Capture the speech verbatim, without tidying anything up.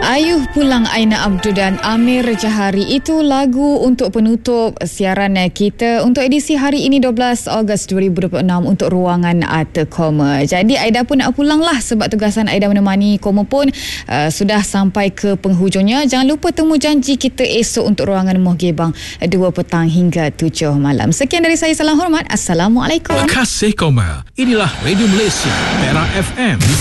Ayuh Pulang Aina Abdul dan Amir Jahari. Itu lagu untuk penutup siaran kita untuk edisi hari ini dua belas Ogos dua ribu dua puluh enam untuk ruangan Arta Koma. Jadi Aida pun nak pulang lah sebab tugasan Aida menemani Koma pun uh, sudah sampai ke penghujungnya. Jangan lupa temu janji kita esok untuk ruangan Mohgebang dua petang hingga tujuh malam. Sekian dari saya, salam hormat. Assalamualaikum. Kasih Koma. Inilah Radio Malaysia, Perak F M.